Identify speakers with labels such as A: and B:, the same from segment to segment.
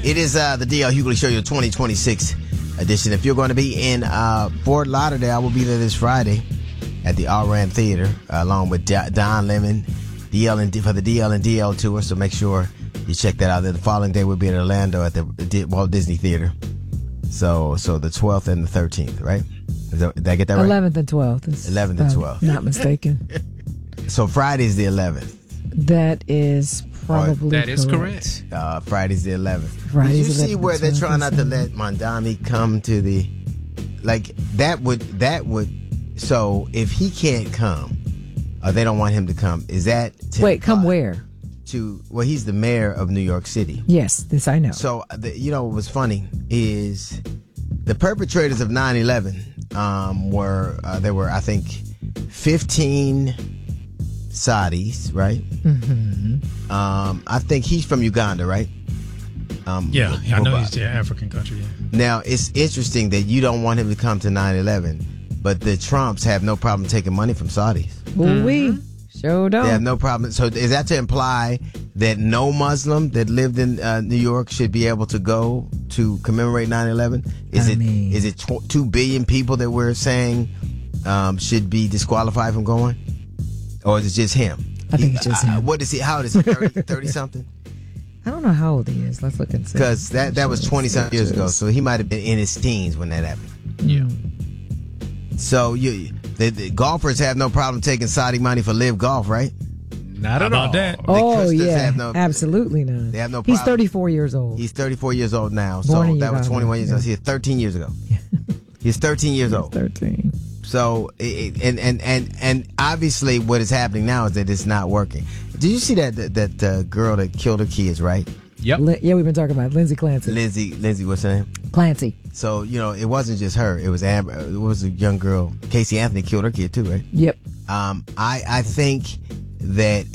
A: It is the DL Hughley Show, your 2026 edition. If you're going to be in Fort Lauderdale, I will be there this Friday at the All-Ran Theater along with Don Lemon for the DL and DL tour. So make sure you check that out. Then the following day we'll be in Orlando at the Walt Disney Theater. So the 12th and the 13th, right? Did I get that right?
B: 11th and 12th.
A: 11th and 12th.
B: Not mistaken.
A: So Friday's the 11th.
B: That is probably
C: That is correct.
A: Friday's the 11th.
B: Friday's
A: Did you see
B: 11th,
A: where they're
B: 12th,
A: trying not to
B: 7th.
A: let Mondami come to the, like, that would, so if he can't come, or they don't want him to come, is that to
B: Wait, come where?
A: Well, he's the mayor of New York City.
B: Yes, this I know.
A: So, what was funny is the perpetrators of 9/11 there were, I think, 15 Saudis, right?
B: Mm-hmm.
A: I think he's from Uganda, right?
C: I know he's the African country. Yeah.
A: Now, it's interesting that you don't want him to come to 9/11, but the Trumps have no problem taking money from Saudis.
B: We sure don't.
A: They have no problem. So is that to imply that no Muslim that lived in New York should be able to go to commemorate 9/11? Is it 2 billion people that we're saying should be disqualified from going? Or is it just him?
B: I think it's just him.
A: What is he? How old is he? 30 something?
B: I don't know how old he is. Let's look and see.
A: Because that was 20-something years ago. So he might have been in his teens when that happened.
C: Yeah.
A: So the golfers have no problem taking Saudi money for Live Golf, right?
C: Not about that.
B: Oh,
A: Christians
B: yeah.
A: have
B: Absolutely not.
A: They have no problem.
B: He's 34 years old.
A: He's 34 years old now.
B: Born
A: So
B: in
A: that was
B: Uganda,
A: 21 years ago.
B: yeah.
A: He's 13 years ago. He's 13 years old.
B: 13.
A: So, and obviously what is happening now is that it's not working. Did you see that girl that killed her kids, right?
C: Yep.
B: Yeah, we've been talking about Lindsay Clancy.
A: Lindsay, what's her name?
B: Clancy.
A: So, it wasn't just her. It was Amber. It was a young girl. Casey Anthony killed her kid too, right?
B: Yep.
A: I think that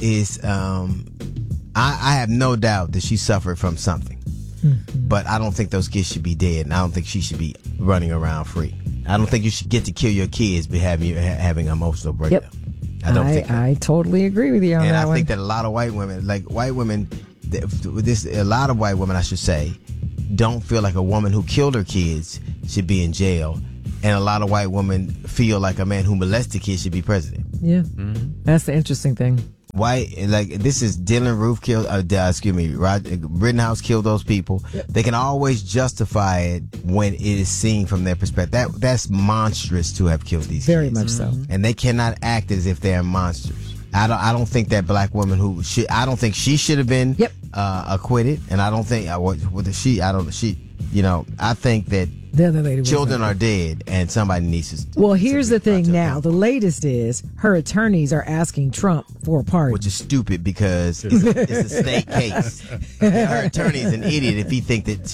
A: I have no doubt that she suffered from something. Mm-hmm. But I don't think those kids should be dead, and I don't think she should be running around free. I don't think you should get to kill your kids by having an emotional breakdown.
B: Yep.
A: I don't think that.
B: I totally agree with you on
A: and
B: that
A: I
B: one.
A: think that a lot of white women, a lot of white women, I should say, don't feel like a woman who killed her kids should be in jail. And a lot of white women feel like a man who molested kids should be president.
B: Yeah.
C: Mm-hmm.
B: That's the interesting thing.
A: This is Dylan Roof killed, Rittenhouse killed those people. Yep. They can always justify it when it is seen from their perspective. That's monstrous to have killed these
B: Very
A: kids.
B: much so.
A: And they cannot act as if they're monsters. I don't think that black woman I don't think she should have been acquitted. And I don't think, I think that
B: the other lady
A: children are dead, and somebody needs to.
B: Well, here's the thing now. The latest is her attorneys are asking Trump for a pardon.
A: Which is stupid because it's a state case. Her attorney is an idiot if he think that.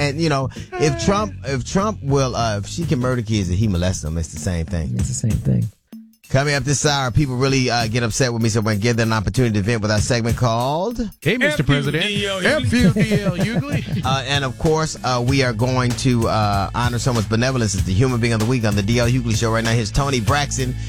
A: If Trump will, if she can murder kids and he molests them, it's the same thing.
B: It's the same thing.
A: Coming up this hour, people really get upset with me, so we're going to give them an opportunity to vent with our segment called
C: Hey, Mr. President.
A: FUDL Hughley. And of course, we are going to honor someone's benevolence as the Human Being of the Week on the DL Hughley Show right now. Here's Tony Braxton.